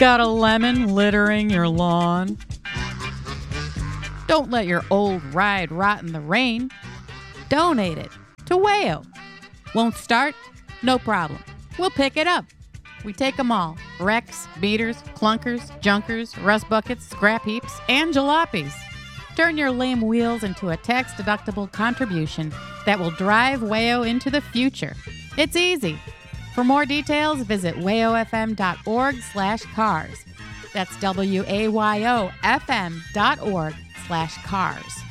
Got a lemon littering your lawn? Don't let your old ride rot in the rain. Donate it to WAYO. Won't start? No problem. We'll pick it up. We take them all. Wrecks, beaters, clunkers, junkers, rust buckets, scrap heaps, and jalopies. Turn your lame wheels into a tax-deductible contribution that will drive WAYO into the future. It's easy. For more details, visit wayofm.org/cars. That's WAYOFM.org/cars.